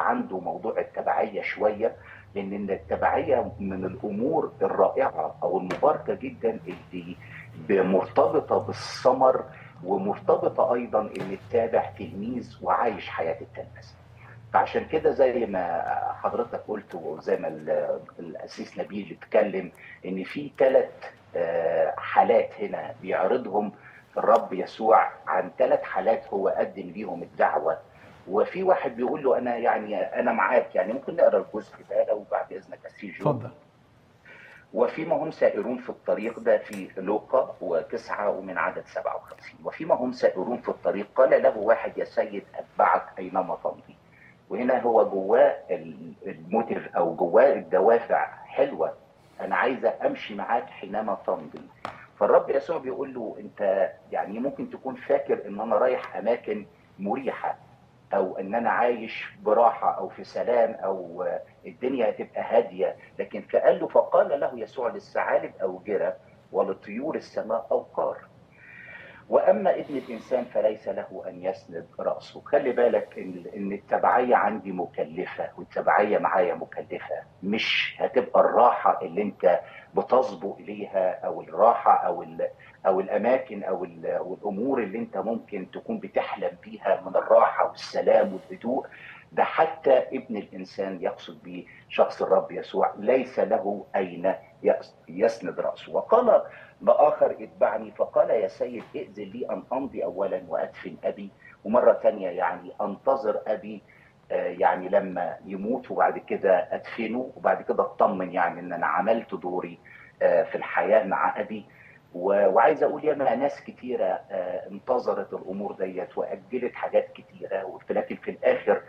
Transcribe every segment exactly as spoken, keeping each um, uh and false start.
عنده موضوع التبعية شوية، لأن إن التبعية من الأمور الرائعة أو المباركة جدا اللي مرتبطة بالثمر، ومرتبطة أيضا إن التابع تلميذ وعايش حياة التلمذة. فعشان كده زي ما حضرتك قلت وزي ما ال- الأسيس نبيل اتكلم، إن في ثلاث حالات هنا بيعرضهم الرب يسوع، عن ثلاث حالات هو قدم ليهم الدعوة. وفي واحد بيقول له أنا يعني أنا معاك، يعني ممكن نقرأ الجزء ده لو بعد إذنك أسيس جو. اتفضل. وفيما هم سائرون في الطريق، ده في لوقا وتسعة ومن عدد سبعة وخمسين. وفيما هم سائرون في الطريق قال له واحد يا سيد أتبعك أينما تمضي. وهنا هو جواه الموتيف او جواه الدوافع حلوه، انا عايزه امشي معاك حينما تمضي. فالرب يسوع بيقول له انت يعني ممكن تكون فاكر ان انا رايح اماكن مريحه، او ان انا عايش براحه او في سلام او الدنيا هتبقى هاديه، لكن فقال له فقال له يسوع للثعالب اوجره ولطيور السماء اوقار، واما ابن الانسان فليس له ان يسند راسه. خلي بالك ان ان التبعيه عندي مكلفه، والتبعيه معايا مكلفه، مش هتبقى الراحه اللي انت بتصبو اليها او الراحه او ال او الاماكن او ال او الامور اللي انت ممكن تكون بتحلم بيها من الراحه والسلام والهدوء. ده حتى ابن الانسان يقصد به شخص الرب يسوع ليس له اين يسند راسه. وقال لآخر اتبعني، فقال يا سيد ائذن لي أن أمضي أولا وأدفن أبي. ومرة تانية يعني أنتظر أبي يعني لما يموت وبعد كده أدفنه، وبعد كده أطمن يعني إن أنا عملت دوري في الحياة مع أبي. وعايز أقول ياما ناس كتيرة انتظرت الأمور ديت وأجلت حاجات كتيرة، لكن في الآخر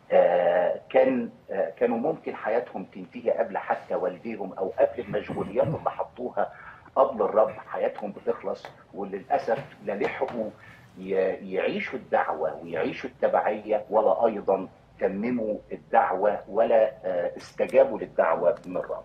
كان كانوا ممكن حياتهم تنتهي قبل حتى والديهم أو قبل المشغوليات اللي حطوها قبل الرب، حياتهم بتخلص. وللاسف لا لحقوا يعيشوا الدعوه ويعيشوا التبعيه، ولا ايضا تمموا الدعوه ولا استجابوا للدعوه من الرب.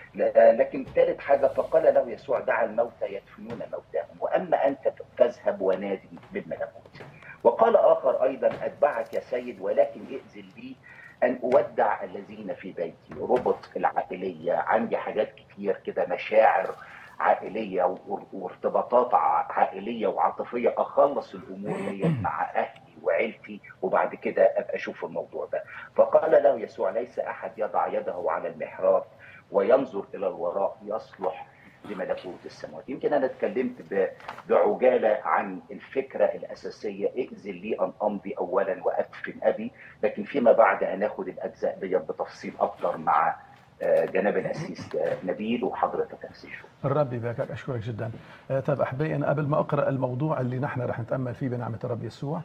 لكن ثالث حاجه فقال له يسوع دع الموتى يدفنون موتاهم، واما انت فاذهب ونادي بالملكوت. وقال اخر ايضا اتبعك يا سيد ولكن ائذن لي ان اودع الذين في بيتي. ربط العائليه، عندي حاجات كتير كده، مشاعر عائليه وارتباطات عائليه وعاطفيه، اخلص الامور ديت مع اهلي وعيلتي وبعد كده ابقى اشوف الموضوع ده. فقال له يسوع ليس احد يضع يده على المحراب وينظر الى الوراء يصلح لملكوت السماوات. يمكن انا اتكلمت بعجاله عن الفكره الاساسيه ائذن لي ان امضي اولا وادفن ابي، لكن فيما بعد هناخد الاجزاء دي بتفصيل اكتر مع جناب الاسيس نبيل وحضرتك اسيس. الرب يباركك، اشكرك جدا. طيب احبائي، انا قبل ما اقرا الموضوع اللي نحن رح نتامل فيه بنعمه الرب يسوع،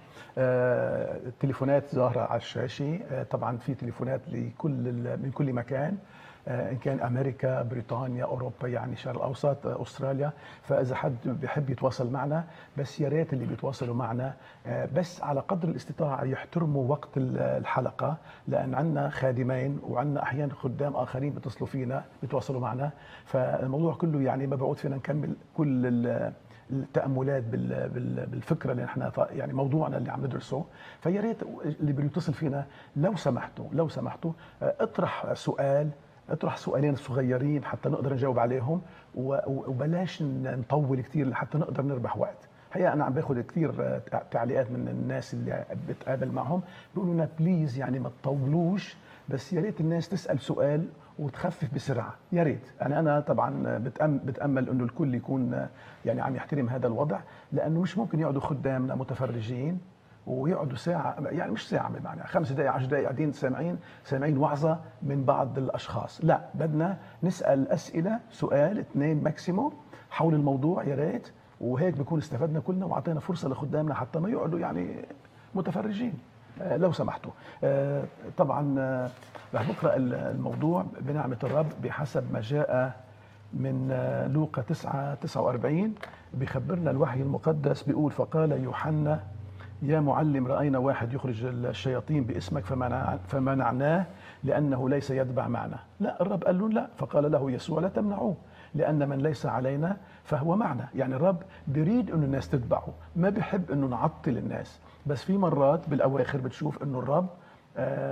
التليفونات ظاهره على الشاشه. طبعا في تليفونات لكل من كل مكان، ان كان امريكا، بريطانيا، اوروبا، يعني الشرق الاوسط، استراليا. فاذا حد بيحب يتواصل معنا، بس يا ريت اللي بيتواصلوا معنا بس على قدر الاستطاعه يحترموا وقت الحلقه، لان عندنا خادمين وعندنا احيانا خدام اخرين بيتصلوا فينا بيتواصلوا معنا. فالموضوع كله يعني ما بعود فينا نكمل كل التاملات بالفكره اللي احنا يعني موضوعنا اللي عم ندرسه. فيا ريت اللي بيتصل فينا لو سمحتوا لو سمحتوا اطرح سؤال، اطرح سؤالين صغيرين حتى نقدر نجاوب عليهم، وبلاش نطول كثير حتى نقدر نربح وقت. الحقيقه انا عم باخذ كثير تعليقات من الناس اللي بتقابل معهم بيقولوا لنا بليز يعني ما تطولوش، بس يا ريت الناس تسال سؤال وتخفف بسرعه، يا ريت. يعني انا طبعا بتامل انه الكل يكون يعني عم يحترم هذا الوضع، لانه مش ممكن يقعدوا خدامنا متفرجين ويقعدوا ساعة، يعني مش ساعة بمعنى خمس دقائق عشر دقائق قاعدين سامعين سامعين وعظة من بعض الأشخاص. لا، بدنا نسأل أسئلة، سؤال اثنين ماكسيموم حول الموضوع يا ريت، وهيك بكون استفدنا كلنا وعطينا فرصة لخدامنا حتى ما يقعدوا يعني متفرجين. آه لو سمحتوا. آه طبعا آه رح نقرأ الموضوع بنعمة الرب بحسب ما جاء من آه لوقا تسعة تسعة وأربعين. بيخبرنا الوحي المقدس بيقول فقال يوحنا يا معلم رأينا واحد يخرج الشياطين باسمك فمنع فمنعناه لأنه ليس يتبع معنا. لا، الرب قال له لا. فقال له يسوع لا تمنعوه لأن من ليس علينا فهو معنا. يعني الرب بيريد أنه الناس تتبعه، ما بيحب أنه نعطل الناس. بس في مرات بالأواخر بتشوف أنه الرب آه